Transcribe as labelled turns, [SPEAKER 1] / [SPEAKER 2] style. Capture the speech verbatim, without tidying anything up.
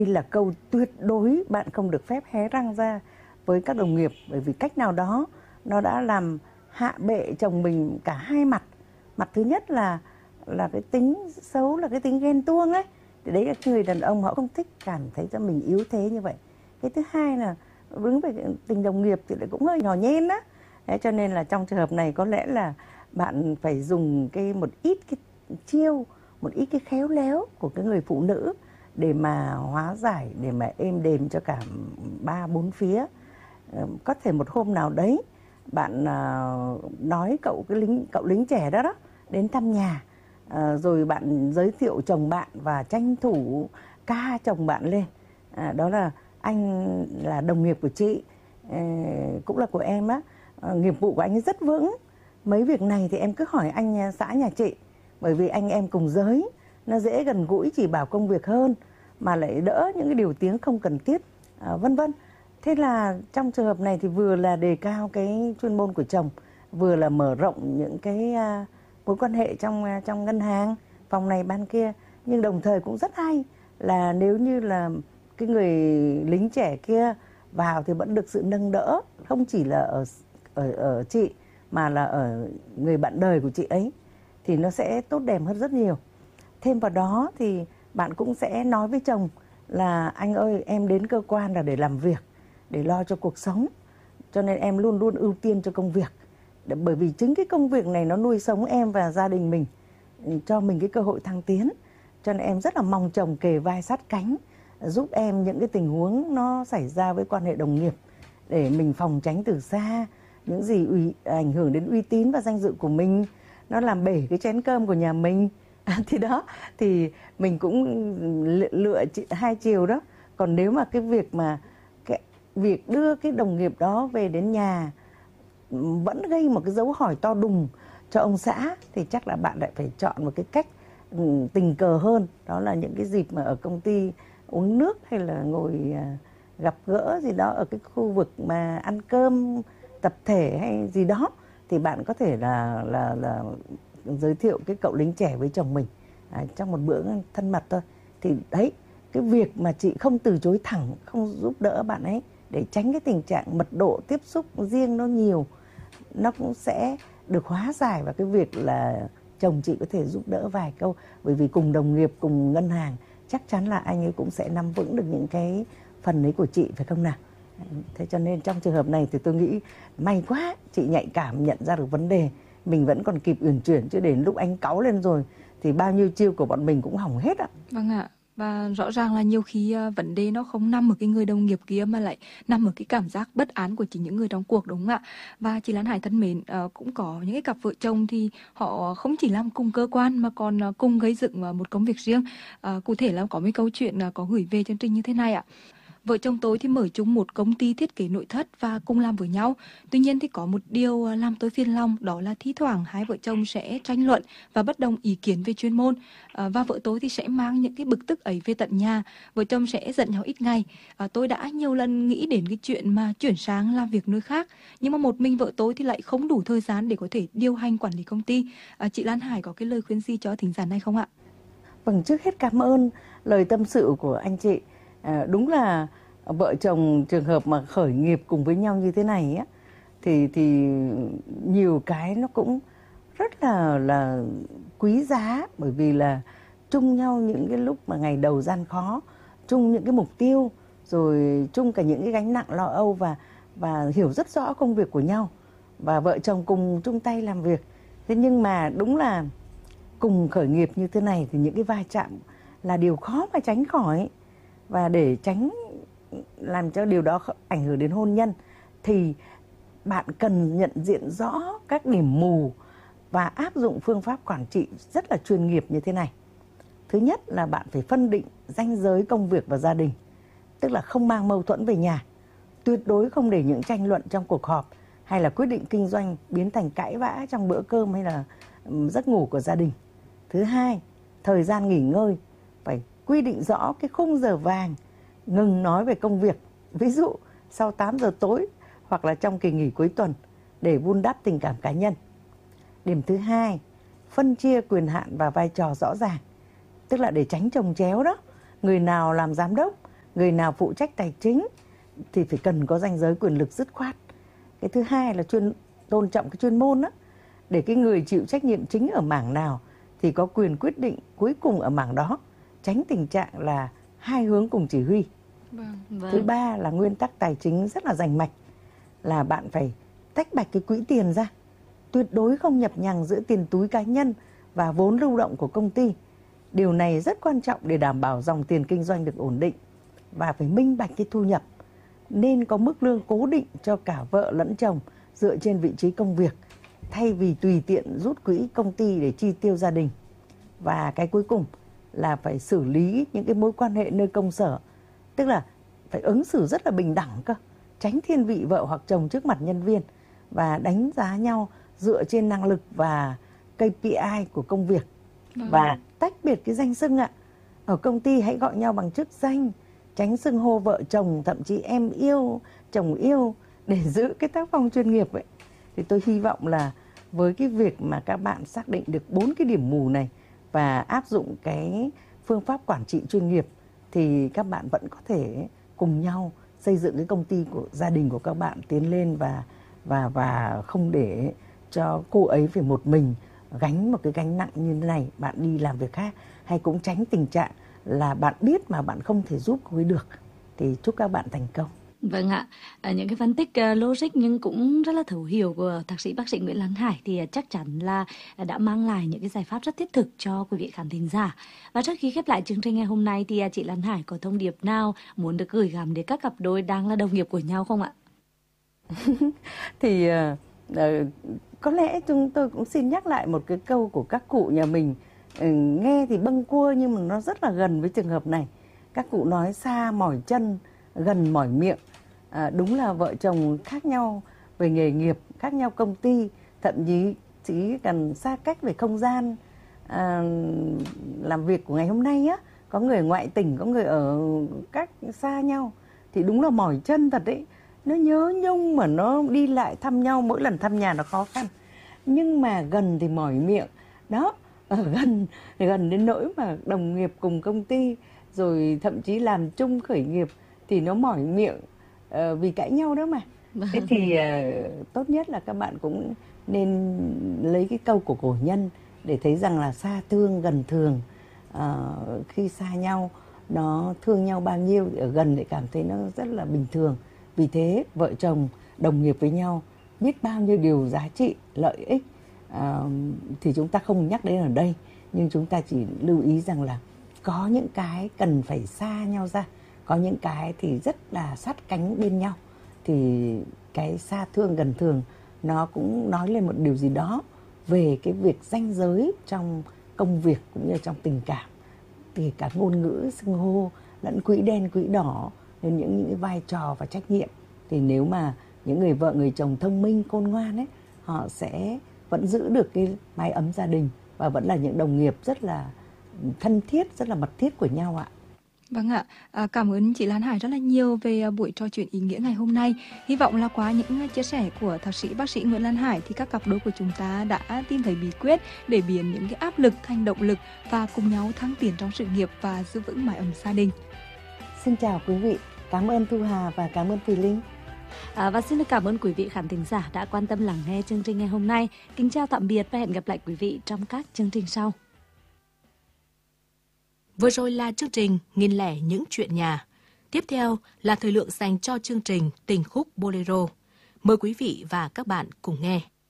[SPEAKER 1] là câu tuyệt đối bạn không được phép hé răng ra với các đồng nghiệp, bởi vì cách nào đó nó đã làm hạ bệ chồng mình cả hai mặt. Mặt thứ nhất là là cái tính xấu, là cái tính ghen tuông ấy. Thì đấy là người đàn ông họ không thích cảm thấy cho mình yếu thế như vậy. Cái thứ hai là đứng về tình đồng nghiệp thì lại cũng hơi nhỏ nhen á. Thế cho nên là trong trường hợp này có lẽ là bạn phải dùng cái một ít cái chiêu, một ít cái khéo léo của cái người phụ nữ để mà hóa giải, để mà êm đềm cho cả ba bốn phía. Có thể một hôm nào đấy bạn nói cậu cái lính cậu lính trẻ đó đó đến thăm nhà, rồi bạn giới thiệu chồng bạn và tranh thủ ca chồng bạn lên. À, đó là anh là đồng nghiệp của chị, cũng là của em á, nghiệp vụ của anh ấy rất vững. Mấy việc này thì em cứ hỏi anh xã nhà chị, bởi vì anh em cùng giới, nó dễ gần gũi chỉ bảo công việc hơn, mà lại đỡ những cái điều tiếng không cần thiết, à, vân vân. Thế là trong trường hợp này thì vừa là đề cao cái chuyên môn của chồng, vừa là mở rộng những cái uh, mối quan hệ trong uh, trong ngân hàng, phòng này ban kia. Nhưng đồng thời cũng rất hay là nếu như là cái người lính trẻ kia vào thì vẫn được sự nâng đỡ, không chỉ là ở ở ở chị mà là ở người bạn đời của chị ấy, thì nó sẽ tốt đẹp hơn rất nhiều. Thêm vào đó thì bạn cũng sẽ nói với chồng là anh ơi, em đến cơ quan là để làm việc, để lo cho cuộc sống, cho nên em luôn luôn ưu tiên cho công việc. Bởi vì chính cái công việc này nó nuôi sống em và gia đình mình, cho mình cái cơ hội thăng tiến. Cho nên em rất là mong chồng kề vai sát cánh, giúp em những cái tình huống nó xảy ra với quan hệ đồng nghiệp, để mình phòng tránh từ xa những gì uy, ảnh hưởng đến uy tín và danh dự của mình, nó làm bể cái chén cơm của nhà mình. À, thì đó, thì mình cũng lựa hai chiều đó. Còn nếu mà cái việc mà cái việc đưa cái đồng nghiệp đó về đến nhà vẫn gây một cái dấu hỏi to đùng cho ông xã, thì chắc là bạn lại phải chọn một cái cách tình cờ hơn. Đó là những cái dịp mà ở công ty uống nước hay là ngồi gặp gỡ gì đó ở cái khu vực mà ăn cơm tập thể hay gì đó, thì bạn có thể là là là giới thiệu cái cậu lính trẻ với chồng mình à, trong một bữa thân mật thôi. Thì đấy, cái việc mà chị không từ chối thẳng, không giúp đỡ bạn ấy để tránh cái tình trạng mật độ tiếp xúc riêng nó nhiều, nó cũng sẽ được hóa giải vào cái việc là chồng chị có thể giúp đỡ vài câu. Bởi vì cùng đồng nghiệp, cùng ngân hàng, chắc chắn là anh ấy cũng sẽ nắm vững được những cái phần ấy của chị, phải không nào? Thế cho nên trong trường hợp này thì tôi nghĩ may quá chị nhạy cảm nhận ra được vấn đề, mình vẫn còn kịp uyển chuyển, chứ đến lúc anh cáu lên rồi thì bao nhiêu chiêu của bọn mình cũng hỏng hết ạ.
[SPEAKER 2] Vâng ạ. Và rõ ràng là nhiều khi uh, vấn đề nó không nằm ở cái người đồng nghiệp kia, mà lại nằm ở cái cảm giác bất an của chính những người trong cuộc, đúng không ạ? Và chị Lan Hải thân mến, uh, cũng có những cái cặp vợ chồng thì họ không chỉ làm cùng cơ quan mà còn uh, cùng gây dựng uh, một công việc riêng. Uh, cụ thể là có mấy câu chuyện uh, có gửi về chương trình như thế này ạ. Vợ chồng tôi thì mở chung một công ty thiết kế nội thất và cùng làm với nhau. Tuy nhiên thì có một điều làm tôi phiền lòng, đó là thi thoảng hai vợ chồng sẽ tranh luận và bất đồng ý kiến về chuyên môn. À, và vợ tôi thì sẽ mang những cái bực tức ấy về tận nhà. Vợ chồng sẽ giận nhau ít ngày. À, tôi đã nhiều lần nghĩ đến cái chuyện mà chuyển sang làm việc nơi khác, nhưng mà một mình vợ tôi thì lại không đủ thời gian để có thể điều hành quản lý công ty. À, chị Lan Hải có cái lời khuyên gì cho thính giả này không ạ?
[SPEAKER 1] Vâng, trước hết cảm ơn lời tâm sự của anh chị. À, đúng là vợ chồng trường hợp mà khởi nghiệp cùng với nhau như thế này á, thì thì nhiều cái nó cũng rất là là quý giá, bởi vì là chung nhau những cái lúc mà ngày đầu gian khó, chung những cái mục tiêu, rồi chung cả những cái gánh nặng lo âu, và và hiểu rất rõ công việc của nhau, và vợ chồng cùng chung tay làm việc. Thế nhưng mà đúng là cùng khởi nghiệp như thế này thì những cái va chạm là điều khó mà tránh khỏi. Và để tránh làm cho điều đó ảnh hưởng đến hôn nhân thì bạn cần nhận diện rõ các điểm mù và áp dụng phương pháp quản trị rất là chuyên nghiệp như thế này. Thứ nhất là bạn phải phân định ranh giới công việc và gia đình, tức là không mang mâu thuẫn về nhà, tuyệt đối không để những tranh luận trong cuộc họp hay là quyết định kinh doanh biến thành cãi vã trong bữa cơm hay là giấc ngủ của gia đình. Thứ hai, thời gian nghỉ ngơi phải quy định rõ cái khung giờ vàng, ngừng nói về công việc, ví dụ sau tám giờ tối hoặc là trong kỳ nghỉ cuối tuần, để vun đắp tình cảm cá nhân. Điểm thứ hai, phân chia quyền hạn và vai trò rõ ràng, tức là để tránh chồng chéo đó. Người nào làm giám đốc, người nào phụ trách tài chính thì phải cần có ranh giới quyền lực dứt khoát. Cái thứ hai là chuyên tôn trọng cái chuyên môn đó, để cái người chịu trách nhiệm chính ở mảng nào thì có quyền quyết định cuối cùng ở mảng đó, tránh tình trạng là hai hướng cùng chỉ huy.
[SPEAKER 2] Vâng.
[SPEAKER 3] Vâng.
[SPEAKER 1] Thứ ba là nguyên tắc tài chính rất là rành mạch, là bạn phải tách bạch cái quỹ tiền ra, tuyệt đối không nhập nhằng giữa tiền túi cá nhân và vốn lưu động của công ty. Điều này rất quan trọng để đảm bảo dòng tiền kinh doanh được ổn định, và phải minh bạch cái thu nhập, nên có mức lương cố định cho cả vợ lẫn chồng dựa trên vị trí công việc, thay vì tùy tiện rút quỹ công ty để chi tiêu gia đình. Và cái cuối cùng là phải xử lý những cái mối quan hệ nơi công sở, tức là phải ứng xử rất là bình đẳng cơ, tránh thiên vị vợ hoặc chồng trước mặt nhân viên, và đánh giá nhau dựa trên năng lực và ca pê i của công việc. Và tách biệt cái danh xưng ạ. Ở công ty hãy gọi nhau bằng chức danh, tránh xưng hô vợ chồng, thậm chí em yêu, chồng yêu, để giữ cái tác phong chuyên nghiệp ấy. Thì tôi hy vọng là với cái việc mà các bạn xác định được bốn cái điểm mù này và áp dụng cái phương pháp quản trị chuyên nghiệp, thì các bạn vẫn có thể cùng nhau xây dựng cái công ty của gia đình của các bạn tiến lên, và và và không để cho cô ấy phải một mình gánh một cái gánh nặng như thế này, bạn đi làm việc khác, hay cũng tránh tình trạng là bạn biết mà bạn không thể giúp cô ấy được. Thì chúc các bạn thành công.
[SPEAKER 3] Vâng ạ, à, những cái phân tích uh, logic nhưng cũng rất là thấu hiểu của thạc sĩ bác sĩ Nguyễn Lan Hải thì uh, chắc chắn là uh, đã mang lại những cái giải pháp rất thiết thực cho quý vị khán thính giả. Và trước khi khép lại chương trình ngày hôm nay thì uh, chị Lan Hải có thông điệp nào muốn được gửi gắm đến các cặp đôi đang là đồng nghiệp của nhau không ạ?
[SPEAKER 1] Thì uh, uh, có lẽ chúng tôi cũng xin nhắc lại một cái câu của các cụ nhà mình, uh, nghe thì bâng quơ nhưng mà nó rất là gần với trường hợp này. Các cụ nói xa mỏi chân, gần mỏi miệng. À, đúng là vợ chồng khác nhau về nghề nghiệp, khác nhau công ty, thậm chí chỉ cần xa cách về không gian à, làm việc của ngày hôm nay á, có người ngoại tỉnh, có người ở cách xa nhau, thì đúng là mỏi chân thật đấy. Nó nhớ nhung mà nó đi lại thăm nhau, mỗi lần thăm nhà nó khó khăn. Nhưng mà gần thì mỏi miệng. Đó, ở gần gần đến nỗi mà đồng nghiệp cùng công ty, rồi thậm chí làm chung khởi nghiệp thì nó mỏi miệng uh, vì cãi nhau đó mà. Thế thì uh, tốt nhất là các bạn cũng nên lấy cái câu của cổ nhân để thấy rằng là xa thương gần thường. Uh, khi xa nhau nó thương nhau bao nhiêu, ở gần để cảm thấy nó rất là bình thường. Vì thế vợ chồng đồng nghiệp với nhau biết bao nhiêu điều giá trị, lợi ích uh, thì chúng ta không nhắc đến ở đây, nhưng chúng ta chỉ lưu ý rằng là có những cái cần phải xa nhau ra, có những cái thì rất là sát cánh bên nhau. Thì cái xa thương gần thường nó cũng nói lên một điều gì đó về cái việc ranh giới trong công việc cũng như trong tình cảm. Thì cả ngôn ngữ, xưng hô lẫn quỹ đen quỹ đỏ, nên những, những cái vai trò và trách nhiệm. Thì nếu mà những người vợ người chồng thông minh khôn ngoan ấy, họ sẽ vẫn giữ được cái mái ấm gia đình và vẫn là những đồng nghiệp rất là thân thiết, rất là mật thiết của nhau ạ.
[SPEAKER 2] Vâng ạ, à, cảm ơn chị Lan Hải rất là nhiều về buổi trò chuyện ý nghĩa ngày hôm nay. Hy vọng là qua những chia sẻ của thạc sĩ bác sĩ Nguyễn Lan Hải thì các cặp đôi của chúng ta đã tìm thấy bí quyết để biến những cái áp lực thành động lực và cùng nhau thăng tiến trong sự nghiệp và giữ vững mái ấm gia đình.
[SPEAKER 1] Xin chào quý vị, cảm ơn Thu Hà và cảm ơn Thùy Linh.
[SPEAKER 3] À, và xin cảm ơn quý vị khán thính giả đã quan tâm lắng nghe chương trình ngày hôm nay. Kính chào tạm biệt và hẹn gặp lại quý vị trong các chương trình sau.
[SPEAKER 4] Vừa rồi là chương trình Nghìn lẻ những chuyện nhà. Tiếp theo là thời lượng dành cho chương trình Tình khúc Bolero. Mời quý vị và các bạn cùng nghe.